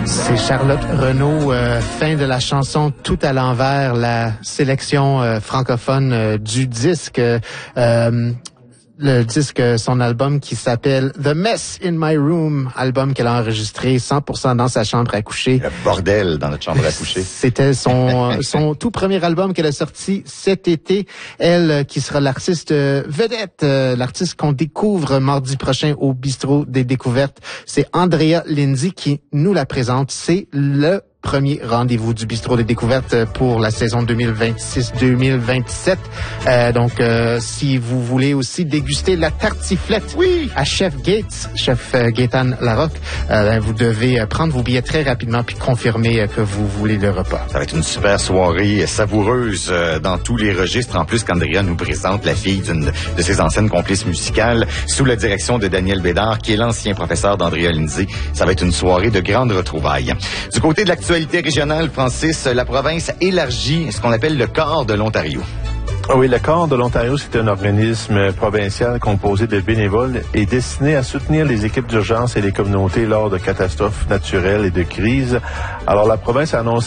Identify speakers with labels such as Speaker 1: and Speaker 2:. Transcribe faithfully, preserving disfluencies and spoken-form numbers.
Speaker 1: C'est Charlotte Renaud, euh, fin de la chanson Tout à l'envers, la sélection euh, francophone euh, du disque. Euh, le disque, son album qui s'appelle The Mess in My Room, album qu'elle a enregistré cent pour cent dans sa chambre à coucher.
Speaker 2: Le bordel dans notre chambre à coucher.
Speaker 1: C'était son son tout premier album qu'elle a sorti cet été. Elle qui sera l'artiste vedette, euh, l'artiste qu'on découvre mardi prochain au Bistrot des Découvertes. C'est Andrea Lindsay qui nous la présente. C'est le premier rendez-vous du Bistrot des Découvertes pour la saison deux mille vingt-six deux mille vingt-sept. Euh, donc, euh, si vous voulez aussi déguster la tartiflette
Speaker 2: oui.
Speaker 1: à Chef Gates, Chef euh, Gaétan Larocque, euh, vous devez prendre vos billets très rapidement puis confirmer euh, que vous voulez le repas.
Speaker 2: Ça va être une super soirée savoureuse euh, dans tous les registres. En plus, qu'Andrea nous présente la fille d'une de ses anciennes complices musicales sous la direction de Daniel Bédard, qui est l'ancien professeur d'Andrea Lindsay. Ça va être une soirée de grandes retrouvailles. Du côté de l'actualité régionale, Francis, la province élargit ce qu'on appelle le corps de l'Ontario.
Speaker 3: Oui, le corps de l'Ontario, c'est un organisme provincial composé de bénévoles et destiné à soutenir les équipes d'urgence et les communautés lors de catastrophes naturelles et de crises. Alors, la province a annoncé